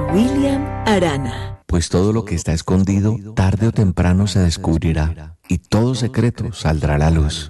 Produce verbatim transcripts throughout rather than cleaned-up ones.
William Arana. Pues todo lo que está escondido, tarde o temprano se descubrirá, y todo secreto saldrá a la luz.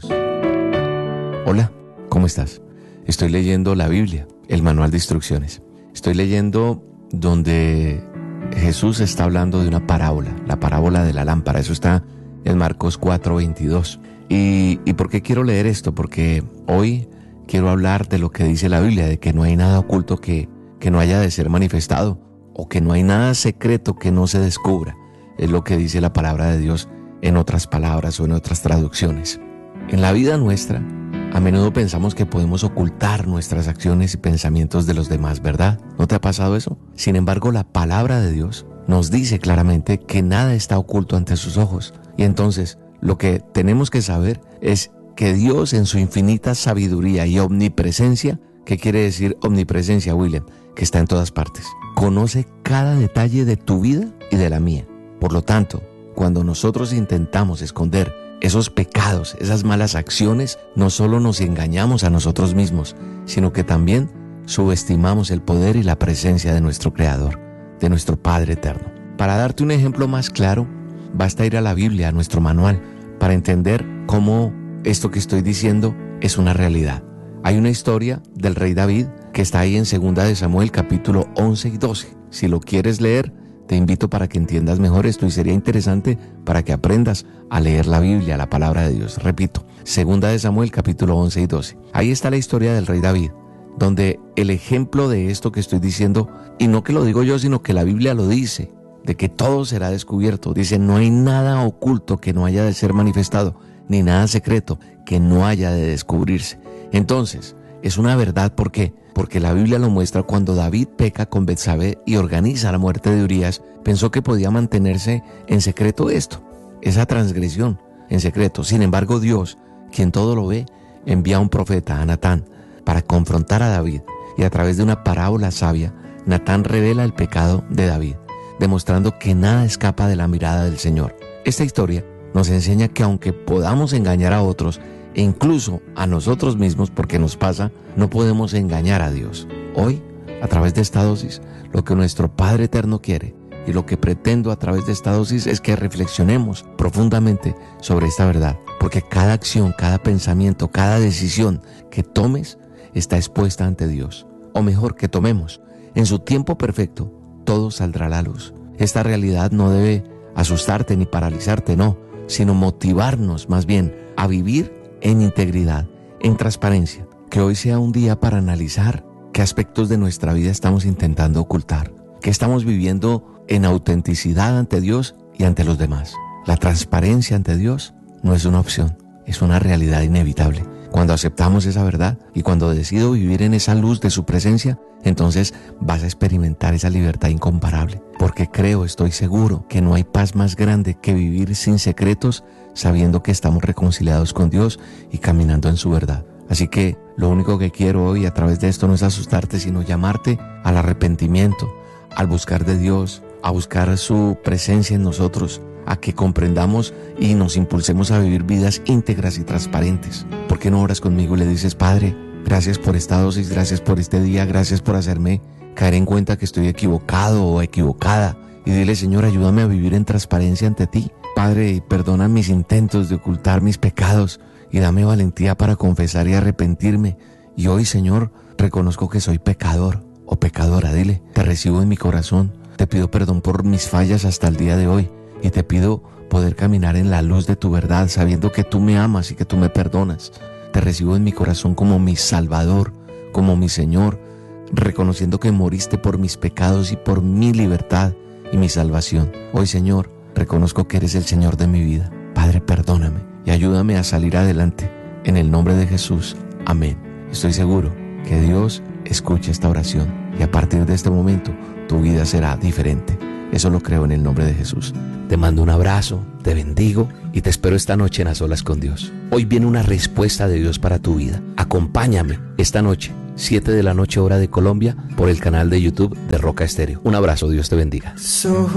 Hola, ¿cómo estás? Estoy leyendo la Biblia, el manual de instrucciones. Estoy leyendo donde Jesús está hablando de una parábola, la parábola de la lámpara. Eso está en Marcos cuatro veintidós. ¿Y, ¿Y por qué quiero leer esto? Porque hoy quiero hablar de lo que dice la Biblia, de que no hay nada oculto que, que no haya de ser manifestado, o que no hay nada secreto que no se descubra. Es lo que dice la palabra de Dios en otras palabras o en otras traducciones. En la vida nuestra, a menudo pensamos que podemos ocultar nuestras acciones y pensamientos de los demás, ¿verdad? ¿No te ha pasado eso? Sin embargo, la palabra de Dios nos dice claramente que nada está oculto ante sus ojos. Y entonces, lo que tenemos que saber es que Dios, en su infinita sabiduría y omnipresencia, ¿qué quiere decir omnipresencia, William? Que está en todas partes. Conoce cada detalle de tu vida y de la mía. Por lo tanto, cuando nosotros intentamos esconder esos pecados, esas malas acciones, no solo nos engañamos a nosotros mismos, sino que también subestimamos el poder y la presencia de nuestro Creador, de nuestro Padre eterno. Para darte un ejemplo más claro, basta ir a la Biblia, a nuestro manual, para entender cómo esto que estoy diciendo es una realidad. Hay una historia del rey David que está ahí en Segunda de Samuel, capítulo once y doce. Si lo quieres leer, te invito para que entiendas mejor esto, y sería interesante para que aprendas a leer la Biblia, la palabra de Dios. Repito, Segunda de Samuel, capítulo once y doce. Ahí está la historia del rey David, donde el ejemplo de esto que estoy diciendo, y no que lo digo yo, sino que la Biblia lo dice, de que todo será descubierto. Dice, no hay nada oculto que no haya de ser manifestado, ni nada secreto que no haya de descubrirse. Entonces, es una verdad. ¿Por qué? Porque la Biblia lo muestra. Cuando David peca con Betsabé y organiza la muerte de Urías, pensó que podía mantenerse en secreto esto, esa transgresión en secreto. Sin embargo, Dios, quien todo lo ve, envía a un profeta, a Natán, para confrontar a David. Y a través de una parábola sabia, Natán revela el pecado de David, demostrando que nada escapa de la mirada del Señor. Esta historia nos enseña que aunque podamos engañar a otros, e incluso a nosotros mismos, porque nos pasa, no podemos engañar a Dios. Hoy, a través de esta dosis, lo que nuestro Padre eterno quiere, y lo que pretendo a través de esta dosis, es que reflexionemos profundamente sobre esta verdad, porque cada acción, cada pensamiento, cada decisión que tomes está expuesta ante Dios. O mejor, que tomemos, en su tiempo perfecto, todo saldrá a la luz. Esta realidad no debe asustarte ni paralizarte, no, sino motivarnos más bien a vivir en integridad, en transparencia. Que hoy sea un día para analizar qué aspectos de nuestra vida estamos intentando ocultar, qué estamos viviendo en autenticidad ante Dios y ante los demás. La transparencia ante Dios no es una opción, es una realidad inevitable. Cuando aceptamos esa verdad y cuando decido vivir en esa luz de su presencia, entonces vas a experimentar esa libertad incomparable. Porque creo, estoy seguro, que no hay paz más grande que vivir sin secretos, sabiendo que estamos reconciliados con Dios y caminando en su verdad. Así que lo único que quiero hoy a través de esto no es asustarte, sino llamarte al arrepentimiento, al buscar de Dios, a buscar su presencia en nosotros, a que comprendamos y nos impulsemos a vivir vidas íntegras y transparentes. ¿Por qué no oras conmigo y le dices, Padre, gracias por esta dosis, gracias por este día, gracias por hacerme caer en cuenta que estoy equivocado o equivocada? Y dile, Señor, ayúdame a vivir en transparencia ante ti. Padre, perdona mis intentos de ocultar mis pecados y dame valentía para confesar y arrepentirme. Y hoy, Señor, reconozco que soy pecador o pecadora. Dile, te recibo en mi corazón, te pido perdón por mis fallas hasta el día de hoy. Y te pido poder caminar en la luz de tu verdad, sabiendo que tú me amas y que tú me perdonas. Te recibo en mi corazón como mi Salvador, como mi Señor, reconociendo que moriste por mis pecados y por mi libertad y mi salvación. Hoy, Señor, reconozco que eres el Señor de mi vida. Padre, perdóname y ayúdame a salir adelante. En el nombre de Jesús. Amén. Estoy seguro que Dios escucha esta oración y a partir de este momento tu vida será diferente. Eso lo creo en el nombre de Jesús. Te mando un abrazo, te bendigo y te espero esta noche en A Solas con Dios. Hoy viene una respuesta de Dios para tu vida. Acompáñame esta noche, siete de la noche hora de Colombia, por el canal de YouTube de Roca Estéreo. Un abrazo, Dios te bendiga.